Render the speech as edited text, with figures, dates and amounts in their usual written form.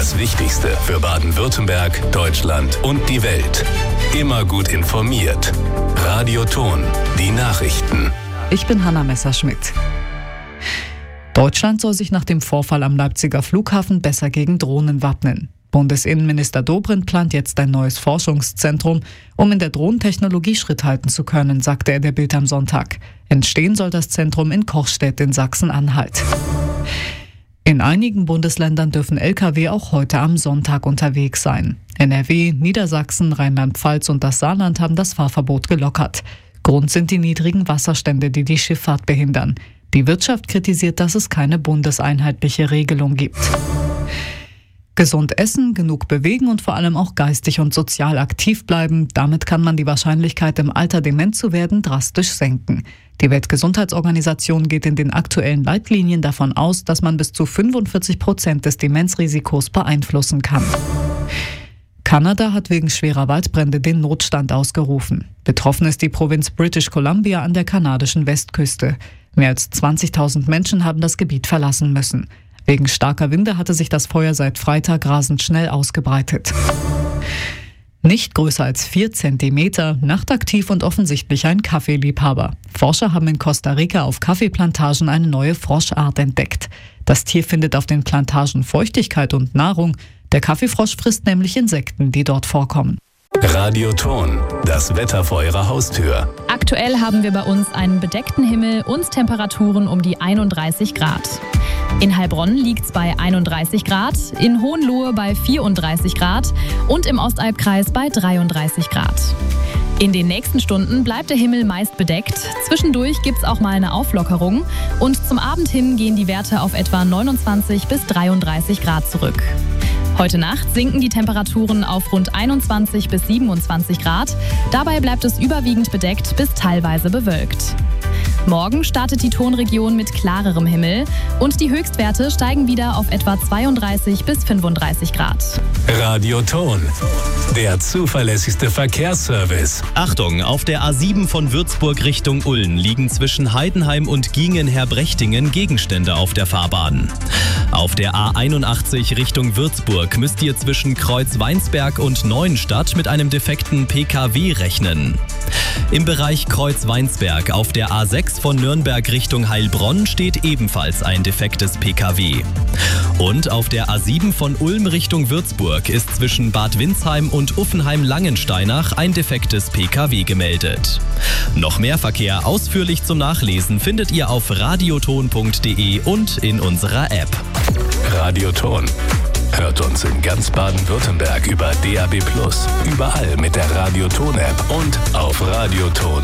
Das Wichtigste für Baden-Württemberg, Deutschland und die Welt. Immer gut informiert. Radio Thon, die Nachrichten. Ich bin Hanna Messerschmidt. Deutschland soll sich nach dem Vorfall am Leipziger Flughafen besser gegen Drohnen wappnen. Bundesinnenminister Dobrindt plant jetzt ein neues Forschungszentrum, um in der Drohnentechnologie Schritt halten zu können, sagte er der Bild am Sonntag. Entstehen soll das Zentrum in Kochstedt in Sachsen-Anhalt. In einigen Bundesländern dürfen Lkw auch heute am Sonntag unterwegs sein. NRW, Niedersachsen, Rheinland-Pfalz und das Saarland haben das Fahrverbot gelockert. Grund sind die niedrigen Wasserstände, die die Schifffahrt behindern. Die Wirtschaft kritisiert, dass es keine bundeseinheitliche Regelung gibt. Gesund essen, genug bewegen und vor allem auch geistig und sozial aktiv bleiben. Damit kann man die Wahrscheinlichkeit, im Alter dement zu werden, drastisch senken. Die Weltgesundheitsorganisation geht in den aktuellen Leitlinien davon aus, dass man bis zu 45% des Demenzrisikos beeinflussen kann. Kanada hat wegen schwerer Waldbrände den Notstand ausgerufen. Betroffen ist die Provinz British Columbia an der kanadischen Westküste. Mehr als 20.000 Menschen haben das Gebiet verlassen müssen. Wegen starker Winde hatte sich das Feuer seit Freitag rasend schnell ausgebreitet. Nicht größer als 4 Zentimeter, nachtaktiv und offensichtlich ein Kaffeeliebhaber. Forscher haben in Costa Rica auf Kaffeeplantagen eine neue Froschart entdeckt. Das Tier findet auf den Plantagen Feuchtigkeit und Nahrung. Der Kaffeefrosch frisst nämlich Insekten, die dort vorkommen. Radio Thon, das Wetter vor Ihrer Haustür. Aktuell haben wir bei uns einen bedeckten Himmel und Temperaturen um die 31 Grad. In Heilbronn liegt es bei 31 Grad, in Hohenlohe bei 34 Grad und im Ostalbkreis bei 33 Grad. In den nächsten Stunden bleibt der Himmel meist bedeckt. Zwischendurch gibt es auch mal eine Auflockerung. Und zum Abend hin gehen die Werte auf etwa 29 bis 33 Grad zurück. Heute Nacht sinken die Temperaturen auf rund 21 bis 27 Grad. Dabei bleibt es überwiegend bedeckt bis teilweise bewölkt. Morgen startet die Thonregion mit klarerem Himmel und die Höchstwerte steigen wieder auf etwa 32 bis 35 Grad. Radio Thon, der zuverlässigste Verkehrsservice. Achtung, auf der A7 von Würzburg Richtung Ulm liegen zwischen Heidenheim und Giengen-Herbrechtingen Gegenstände auf der Fahrbahn. Auf der A81 Richtung Würzburg müsst ihr zwischen Kreuz-Weinsberg und Neuenstadt mit einem defekten PKW rechnen. Im Bereich Kreuz-Weinsberg auf der A6 von Nürnberg Richtung Heilbronn steht ebenfalls ein defektes PKW. Und auf der A7 von Ulm Richtung Würzburg ist zwischen Bad Windsheim und Uffenheim-Langensteinach ein defektes PKW gemeldet. Noch mehr Verkehr ausführlich zum Nachlesen findet ihr auf radiothon.de und in unserer App. Radio Thon. Hört uns in ganz Baden-Württemberg über DAB+, überall mit der Radio Thon App und auf radiothon.de.